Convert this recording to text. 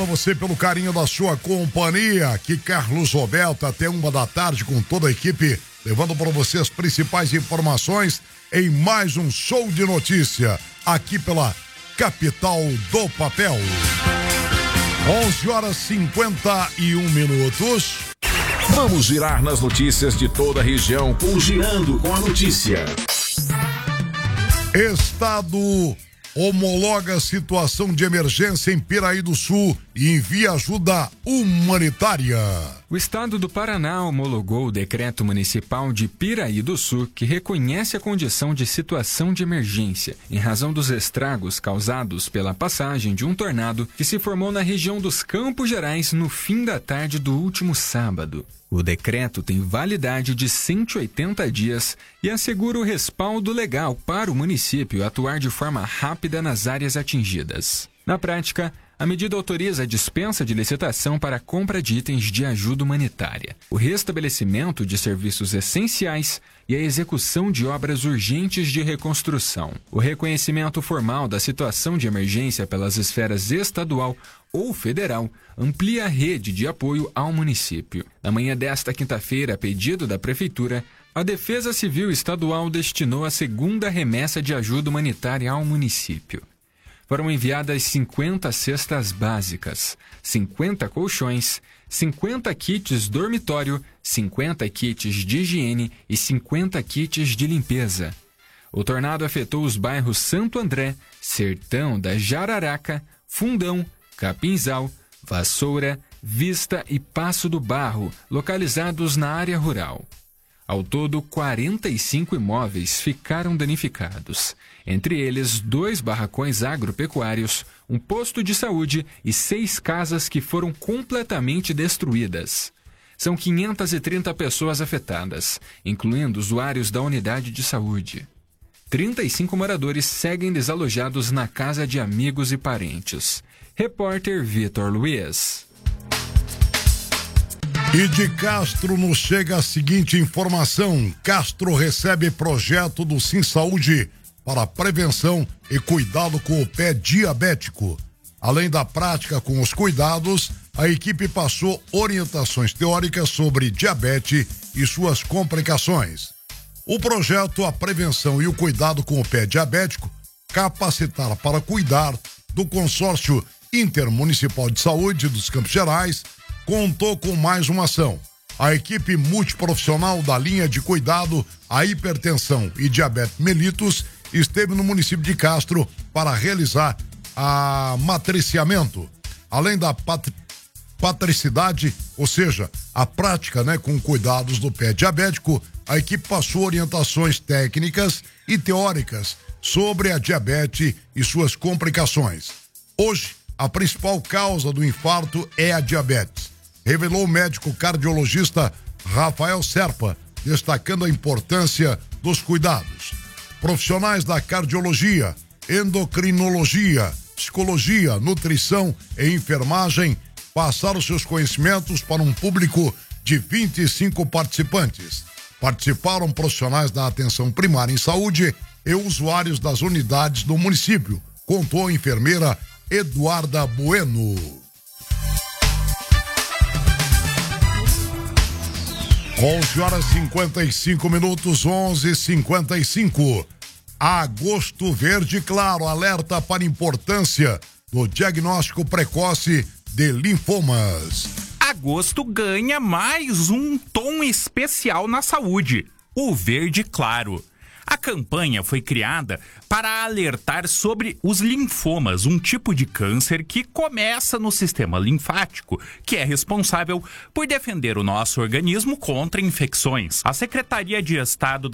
Você pelo carinho da sua companhia. Aqui Carlos Roberto até 1h da tarde com toda a equipe, levando para você as principais informações em mais um show de notícia aqui pela capital do papel. 11h51. Vamos girar nas notícias de toda a região com Girando com a Notícia. Estado homologa situação de emergência em Piraí do Sul e envia ajuda humanitária. O estado do Paraná homologou o decreto municipal de Piraí do Sul, que reconhece a condição de situação de emergência em razão dos estragos causados pela passagem de um tornado que se formou na região dos Campos Gerais no fim da tarde do último sábado. O decreto tem validade de 180 dias e assegura o respaldo legal para o município atuar de forma rápida nas áreas atingidas. Na prática, a medida autoriza a dispensa de licitação para a compra de itens de ajuda humanitária, o restabelecimento de serviços essenciais e a execução de obras urgentes de reconstrução. O reconhecimento formal da situação de emergência pelas esferas estadual ou federal amplia a rede de apoio ao município. Na manhã desta quinta-feira, a pedido da Prefeitura, a Defesa Civil Estadual destinou a segunda remessa de ajuda humanitária ao município. Foram enviadas 50 cestas básicas, 50 colchões, 50 kits dormitório, 50 kits de higiene e 50 kits de limpeza. O tornado afetou os bairros Santo André, Sertão da Jararaca, Fundão, Capinzal, Vassoura, Vista e Passo do Barro, localizados na área rural. Ao todo, 45 imóveis ficaram danificados. Entre eles, 2 barracões agropecuários, um posto de saúde e 6 casas que foram completamente destruídas. São 530 pessoas afetadas, incluindo usuários da unidade de saúde. 35 moradores seguem desalojados na casa de amigos e parentes. Repórter Vitor Luiz. E de Castro nos chega a seguinte informação: Castro recebe projeto do Sim Saúde para prevenção e cuidado com o pé diabético. Além da prática com os cuidados, a equipe passou orientações teóricas sobre diabetes e suas complicações. O projeto A Prevenção e o Cuidado com o Pé Diabético, capacitar para cuidar do Consórcio Intermunicipal de Saúde dos Campos Gerais, contou com mais uma ação. A equipe multiprofissional da linha de cuidado à hipertensão e diabetes mellitus esteve no município de Castro para realizar a matriciamento. Além da patricidade, ou seja, a prática, com cuidados do pé diabético, a equipe passou orientações técnicas e teóricas sobre a diabetes e suas complicações. Hoje, a principal causa do infarto é a diabetes, revelou o médico cardiologista Rafael Serpa, destacando a importância dos cuidados. Profissionais da cardiologia, endocrinologia, psicologia, nutrição e enfermagem passaram seus conhecimentos para um público de 25 participantes. Participaram profissionais da atenção primária em saúde e usuários das unidades do município, contou a enfermeira Eduarda Bueno. 11h55, 11h55. Agosto Verde Claro alerta para a importância do diagnóstico precoce de linfomas. Agosto ganha mais um tom especial na saúde, o Verde Claro. A campanha foi criada para alertar sobre os linfomas, um tipo de câncer que começa no sistema linfático, que é responsável por defender o nosso organismo contra infecções. A Secretaria de Estado